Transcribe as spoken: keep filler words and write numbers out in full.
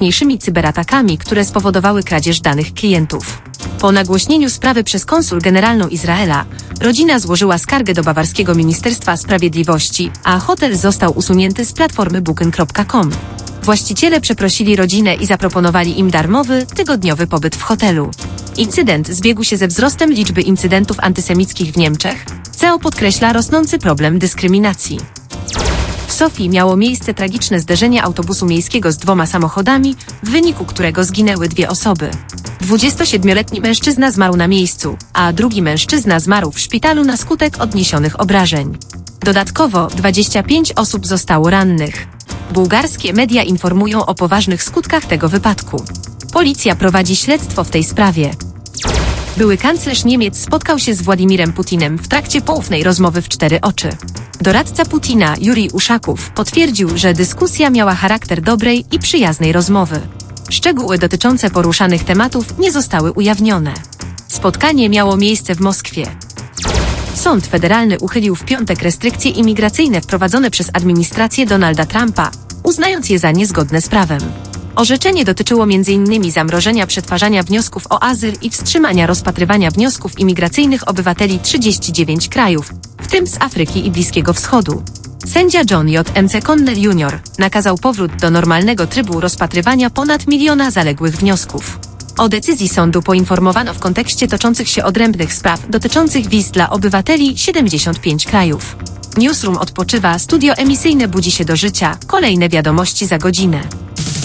najskuteczniejszymi cyberatakami, które spowodowały kradzież danych klientów. Po nagłośnieniu sprawy przez konsul generalną Izraela, rodzina złożyła skargę do bawarskiego Ministerstwa Sprawiedliwości, a hotel został usunięty z platformy booking kropka com. Właściciele przeprosili rodzinę i zaproponowali im darmowy, tygodniowy pobyt w hotelu. Incydent zbiegł się ze wzrostem liczby incydentów antysemickich w Niemczech, C E O podkreśla rosnący problem dyskryminacji. W Sofii miało miejsce tragiczne zderzenie autobusu miejskiego z dwoma samochodami, w wyniku którego zginęły dwie osoby. dwudziestosiedmioletni mężczyzna zmarł na miejscu, a drugi mężczyzna zmarł w szpitalu na skutek odniesionych obrażeń. Dodatkowo dwadzieścia pięć osób zostało rannych. Bułgarskie media informują o poważnych skutkach tego wypadku. Policja prowadzi śledztwo w tej sprawie. Były kanclerz Niemiec spotkał się z Władimirem Putinem w trakcie poufnej rozmowy w cztery oczy. Doradca Putina, Jurij Uszaków, potwierdził, że dyskusja miała charakter dobrej i przyjaznej rozmowy. Szczegóły dotyczące poruszanych tematów nie zostały ujawnione. Spotkanie miało miejsce w Moskwie. Sąd federalny uchylił w piątek restrykcje imigracyjne wprowadzone przez administrację Donalda Trumpa, uznając je za niezgodne z prawem. Orzeczenie dotyczyło między innymi zamrożenia przetwarzania wniosków o azyl i wstrzymania rozpatrywania wniosków imigracyjnych obywateli trzydziestu dziewięciu krajów, w tym z Afryki i Bliskiego Wschodu. Sędzia John J. McConnell junior nakazał powrót do normalnego trybu rozpatrywania ponad miliona zaległych wniosków. O decyzji sądu poinformowano w kontekście toczących się odrębnych spraw dotyczących wiz dla obywateli siedemdziesięciu pięciu krajów. Newsroom odpoczywa, studio emisyjne budzi się do życia, kolejne wiadomości za godzinę.